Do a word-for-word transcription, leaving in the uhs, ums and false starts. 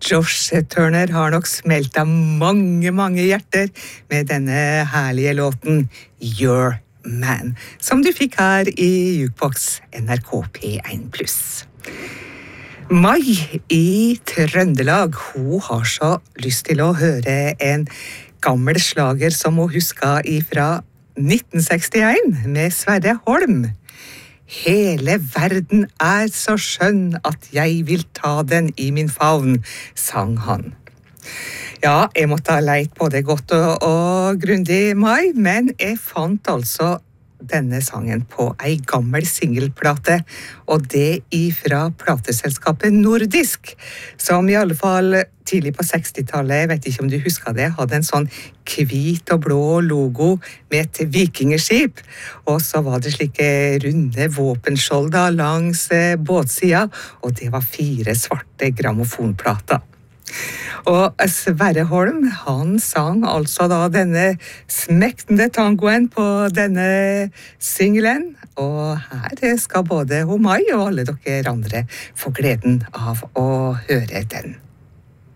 Josh Turner har nok smelt av mange, mange hjerter med denne herlige låten Your Man, som du fikk her i Jukebox N R K P one pluss. Mai i Trøndelag, hun har så lyst til å høre en gammel slager som hun husker ifra nitten sekstien med Sverre Holm. Hele verden er så skjønn at jeg vil ta den i min favn, sang han. Ja, jeg måtte ha leit både godt og, og grundig, Mai, men jeg fant altså denne sangen på ei gammel singelplate, og det ifra plateselskapet Nordisk, som i alle fall tidlig på sekstitallet, jeg vet ikke om du husker det, hadde en sånn hvit og blå logo med et vikingeskip, og så var det slike runde våpenskjold da langs båtsida, og det var fire svarte grammofonplater. Og Sverre Holm, han sang altså da denne smektende tangoen på denne singelen, og her skal både Mai og alle dere andre få gleden av å høre den.